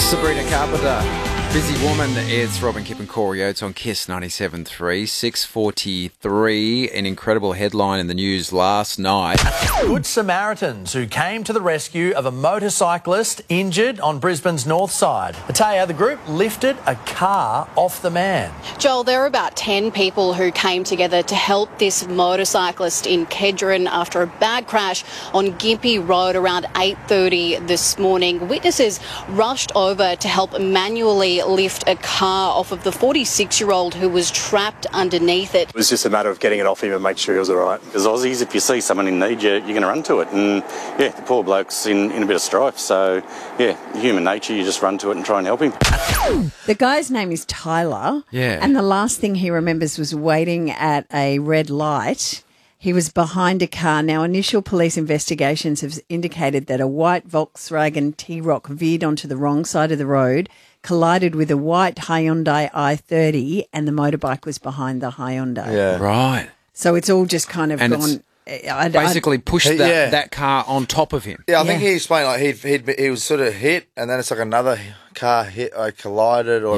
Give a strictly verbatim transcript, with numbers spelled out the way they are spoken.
Sabrina Carpenter, Busy Woman. It's Robin Kipp and Corey Oates on Kiss ninety-seven point three, six forty-three. An incredible headline in the news last night. Good Samaritans who came to the rescue of a motorcyclist injured on Brisbane's north side. I tell you, the group lifted a car off the man. Joel, there were about ten people who came together to help this motorcyclist in Kedron after a bad crash on Gympie Road around eight thirty this morning. Witnesses rushed over to help manually lift a car off of the forty-six-year-old who was trapped underneath it. It was just a matter of getting it off him and make sure he was all right. As Aussies, if you see someone in need, you're, you're going to run to it. And, yeah, the poor bloke's in, in a bit of strife. So, yeah, human nature, you just run to it and try and help him. The guy's name is Tyler. Yeah. And the last thing he remembers was waiting at a red light. He was behind a car. Now, initial police investigations have indicated that a white Volkswagen T-Roc veered onto the wrong side of the road, collided with a white Hyundai i thirty, and the motorbike was behind the Hyundai. Yeah. Right. So it's all just kind of And gone. it's I, I, Basically pushed He- that, yeah. that car on top of him. Yeah, I think Yeah. he explained like he'd, he'd he was sort of hit, and then it's like another car hit, like collided, or